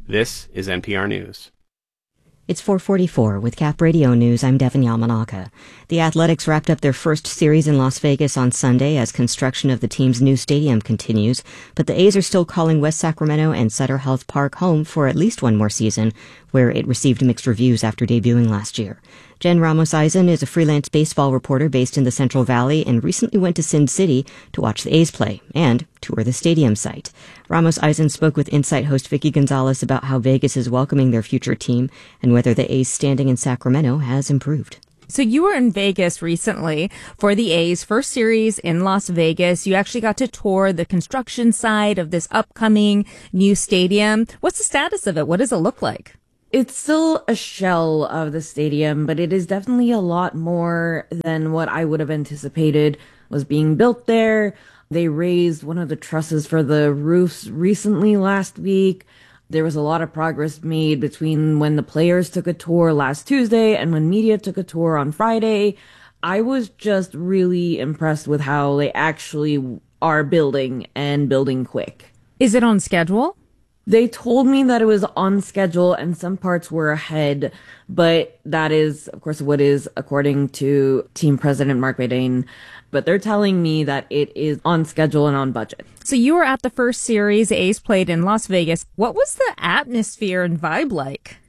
This is NPR News. It's 4:44 with Cap Radio News. I'm Devin Yamanaka. The Athletics wrapped up their first series in Las Vegas on Sunday as construction of the team's new stadium continues, but the A's are still calling West Sacramento and Sutter Health Park home for at least one more season, where it received mixed reviews after debuting last year. Jen Ramos-Eisen is a freelance baseball reporter based in the Central Valley and recently went to Sin City to watch the A's play and tour the stadium site. Ramos-Eisen spoke with Insight host Vicky Gonzalez about how Vegas is welcoming their future team and whether the A's standing in Sacramento has improved. So you were in Vegas recently for the A's first series in Las Vegas. You actually got to tour the construction site of this upcoming new stadium. What's the status of it? What does it look like? It's still a shell of the stadium, but it is definitely a lot more than what I would have anticipated was being built there. They raised one of the trusses for the roofs recently last week. There was a lot of progress made between when the players took a tour last Tuesday and when media took a tour on Friday. I was just really impressed with how they actually are building and building quick. Is it on schedule? They told me that it was on schedule and some parts were ahead, but that is, of course, what is according to team president Mark Bedane. But they're telling me that it is on schedule and on budget. So you were at the first series the A's played in Las Vegas. What was the atmosphere and vibe like?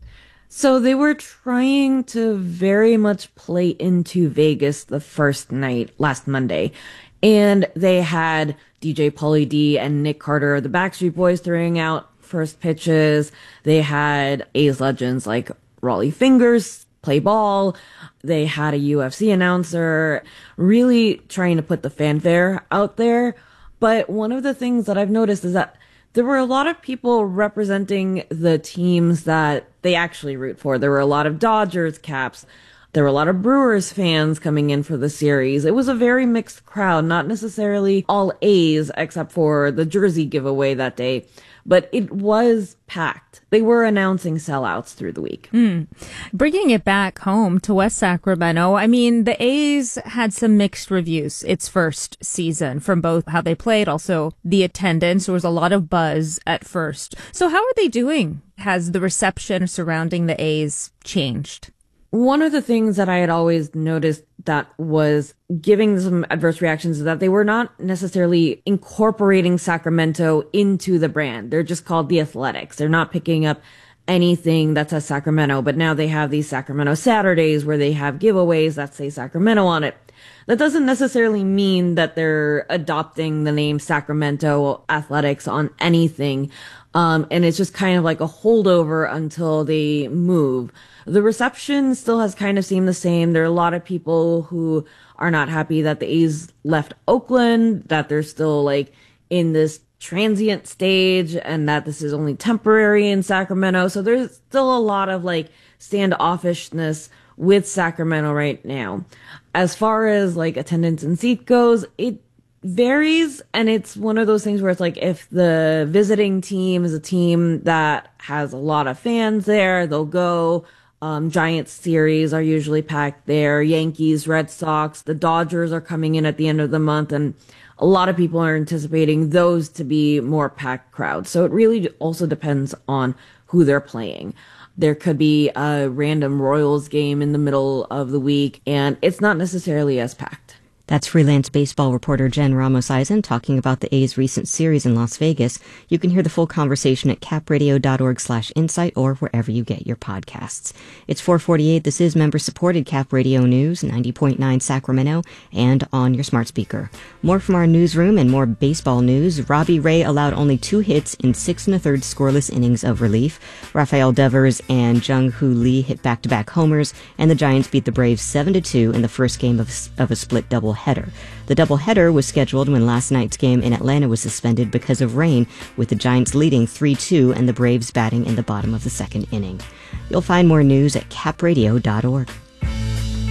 So they were trying to very much play into Vegas the first night, last Monday. And they had DJ Pauly D and Nick Carter of the Backstreet Boys throwing out first pitches. They had A's legends like Rollie Fingers play ball. They had a UFC announcer really trying to put the fanfare out there. But one of the things that I've noticed is that there were a lot of people representing the teams that they actually root for. There were a lot of Dodgers caps. There were a lot of Brewers fans coming in for the series. It was a very mixed crowd, not necessarily all A's except for the jersey giveaway that day, but it was packed. They were announcing sellouts through the week. Bringing it back home to West Sacramento, I mean, the A's had some mixed reviews its first season from both how they played, also the attendance. There was a lot of buzz at first. So how are they doing? Has the reception surrounding the A's changed? One of the things that I had always noticed that was giving some adverse reactions is that they were not necessarily incorporating Sacramento into the brand. They're just called the Athletics. They're not picking up anything that says Sacramento, but now they have these Sacramento Saturdays where they have giveaways that say Sacramento on it. That doesn't necessarily mean that they're adopting the name Sacramento Athletics on anything. And it's just kind of like a holdover until they move. The reception still has kind of seemed the same. There are a lot of people who are not happy that the A's left Oakland, that they're still like in this transient stage and that this is only temporary in Sacramento. So there's still a lot of like standoffishness with Sacramento right now. As far as like attendance and seat goes, it varies, and it's one of those things where it's like if the visiting team is a team that has a lot of fans there, they'll go. Giants series are usually packed there. Yankees, Red Sox, the Dodgers are coming in at the end of the month, and a lot of people are anticipating those to be more packed crowds. So it really also depends on who they're playing. There could be a random Royals game in the middle of the week, and it's not necessarily as packed. That's freelance baseball reporter Jen Ramos-Eisen talking about the A's recent series in Las Vegas. You can hear the full conversation at capradio.org/insight or wherever you get your podcasts. It's 4:48. This is member-supported Cap Radio News, 90.9 Sacramento, and on your smart speaker. More from our newsroom and more baseball news. Robbie Ray allowed only 2 hits in 6 1/3 scoreless innings of relief. Rafael Devers and Jung-Hoo Lee hit back-to-back homers, and the Giants beat the Braves 7-2 in the first game of a split doubleheader. The doubleheader was scheduled when last night's game in Atlanta was suspended because of rain, with the Giants leading 3-2 and the Braves batting in the bottom of the second inning. You'll find more news at capradio.org.